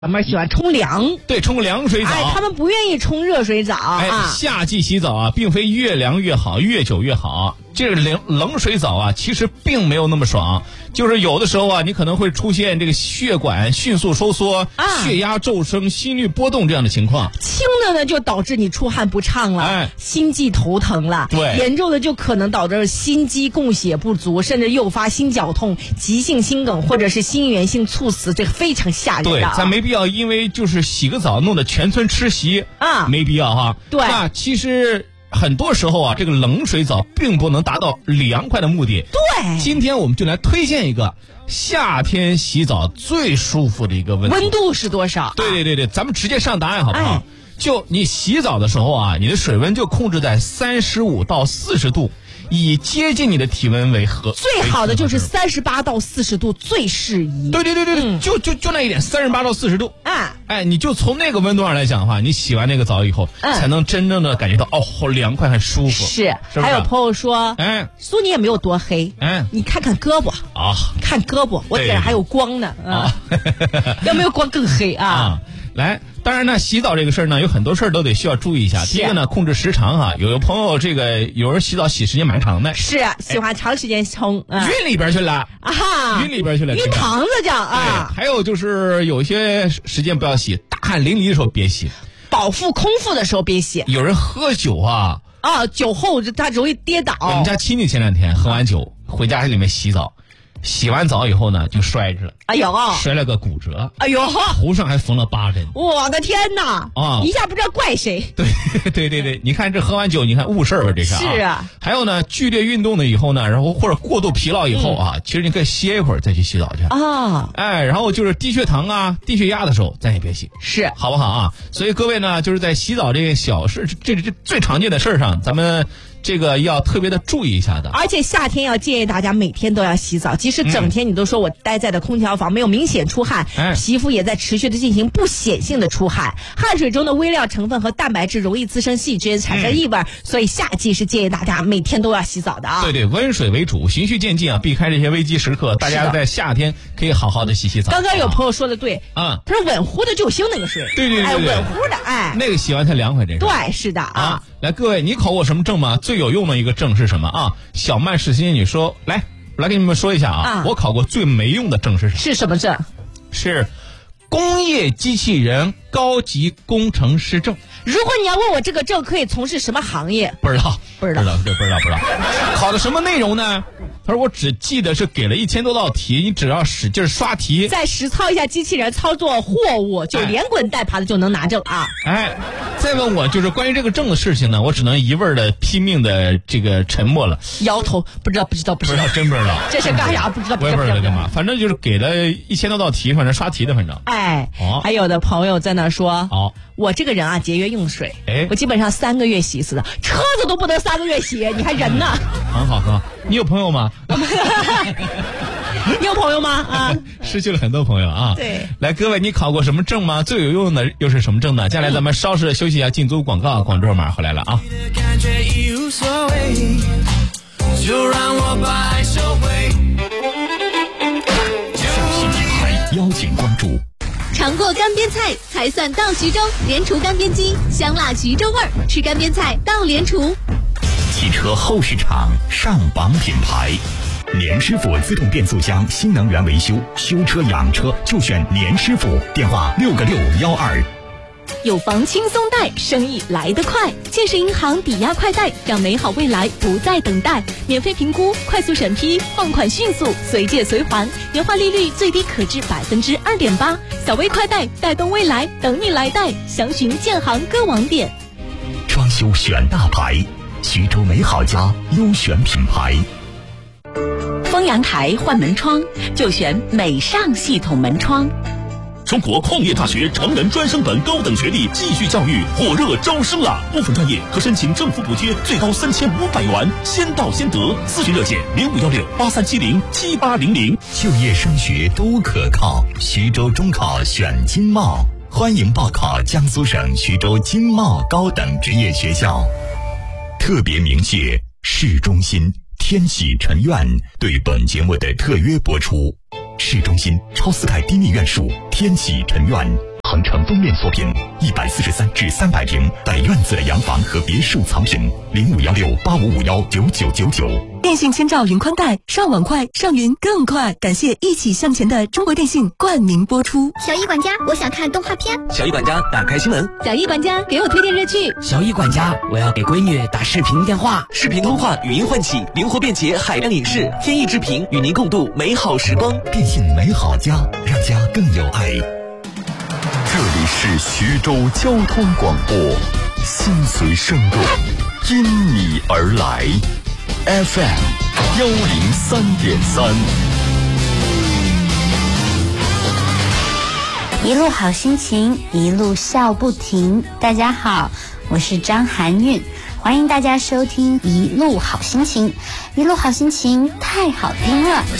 咱们喜欢冲凉， 对，冲凉水澡。 他们不愿意冲热水澡。 夏季洗澡啊，并非越凉越好，越久越好。这个冷水澡啊，其实并没有那么爽。就是有的时候啊，你可能会出现这个血管迅速收缩、血压骤升、心率波动这样的情况。 轻的呢，就导致你出汗不畅了，心悸头疼了。 对， 严重的就可能导致心肌供血不足，甚至诱发心绞痛、急性心梗或者是心源性猝死，这个非常吓人的。 对，咱没必要因为就是洗个澡弄得全村吃席没必要哈。 对， 那其实很多时候啊，这个冷水澡并不能达到凉快的目的。 对， 今天我们就来推荐一个夏天洗澡最舒服的一个温度是多少？ 对，咱们直接上答案好不好？就你洗澡的时候啊，你的水温就控制在35到40度。以接近你的体温为合， 最好的就是38到40度最适宜。 对，就那一点，38到40度。你就从那个温度上来讲的话，你洗完那个澡以后，才能真正的感觉到好凉快，很舒服。 是，还有朋友说，苏你也没有多黑，你看看胳膊啊，看胳膊，我脸上还有光呢啊，要没有光更黑啊。 来，当然呢，洗澡这个事儿呢，有很多事儿都得需要注意一下。第一个呢，控制时长哈。有的朋友有人洗澡洗时间蛮长的， 是喜欢长时间冲， 晕里边去了晕里边去了， 晕堂子叫啊。 还有就是有些时间不要洗，大汗淋漓的时候别洗， 饱腹空腹的时候别洗。 有人喝酒酒后他容易跌倒。 我们家亲戚前2天喝完酒回家里面洗澡。洗完澡以后呢，就摔着了。摔了个骨折。头上还缝了8针。 我的天哪！一下不知道怪谁。 对，你看这喝完酒，你看误事儿吧，这是。 是啊。 还有呢，剧烈运动了以后呢，然后或者过度疲劳以后其实你可以歇一会儿再去洗澡去。然后就是低血糖低血压的时候，咱也别洗， 是好不好啊？所以各位呢，就是在洗澡这个小事，这最常见的事上，咱们这个要特别的注意一下的。 而且夏天要建议大家每天都要洗澡，即使整天你都说我待在的空调房没有明显出汗，皮肤也在持续的进行不显性的出汗，汗水中的微量成分和蛋白质容易滋生细菌，产生异味，所以夏季是建议大家每天都要洗澡的啊。 对，温水为主，循序渐进避开这些危机时刻，大家在夏天可以好好的洗澡。 刚刚有朋友说的对他说稳乎的救星那个水， 对， 稳乎的那个洗完才凉快，这是。 对，是的啊。 来，各位，你考过什么证吗？最有用的一个证是什么啊？小曼是仙女说，来给你们说一下我考过最没用的证是什么？ 是什么证？ 是工业机器人高级工程师证。 如果你要问我这个证可以从事什么行业， 不知道。考的什么内容呢？他说我只记得是给了1000多道题，你只要使劲刷题， 再实操一下机器人操作货物，就连滚带爬的就能拿证啊。 再问我就是关于这个证的事情呢，我只能一味的拼命的这个沉默了， 摇头，不知道， 真不知道这是干啥？不知道， 我也不知道干嘛，反正就是给了1000多道题，反正刷题的，反正。 还有的朋友在那说，我这个人节约用水，我基本上3个月洗一次的，车子都不能3个月洗，你还人呢？ 很好，你有朋友吗？ 你有朋友吗？ 失去了很多朋友啊。 对， 来，各位，你考过什么证吗？最有用的又是什么证呢？接下来咱们稍事休息一下，进组广告，广州马上回来了啊。就让我把手回。 小心品牌邀请关注。 尝过干煸菜才算到徐州，联厨干煸机，香辣徐州味儿，吃干煸菜到联厨。 汽车后市场上榜品牌，年师傅自动变速箱新能源维修，修车养车就选年师傅，电话6个612。 有房轻松贷，生意来得快。建设银行抵押快贷，让美好未来不再等待。免费评估，快速审批，放款迅速，随借随还，年化利率最低可至2.8%。小微快贷，带动未来，等你来贷。详询建行各网点。 装修选大牌，徐州美好家优选品牌。 封阳台换门窗就选美尚系统门窗。 中国矿业大学成人专升本高等学历继续教育火热招生了，部分专业可申请政府补贴，最高3500元，先到先得。咨询热线051683707800。 就业升学都可靠，徐州中考选经贸，欢迎报考江苏省徐州经贸高等职业学校。特别鸣谢市中心天喜尘苑对本节目的特约播出。市中心超4凯低密院墅天喜尘苑恒城封面作品，143至300平带院子的洋房和别墅藏品，051685519999。 电信千兆云宽带，上网快，上云更快。感谢一起向前的中国电信冠名播出。 小易管家，我想看动画片。 小易管家，打开新闻。 小易管家，给我推荐热剧。 小易管家，我要给闺女打视频电话。视频通话，语音唤起，灵活便捷，海量影视，天意之频，与您共度美好时光。 电信美好家，让家更有爱。这里是徐州交通广播，心随声动，因你而来。FM 103.3， 一路好心情，一路笑不停。大家好，我是张含韵，欢迎大家收听一路好心情。一路好心情太好听了。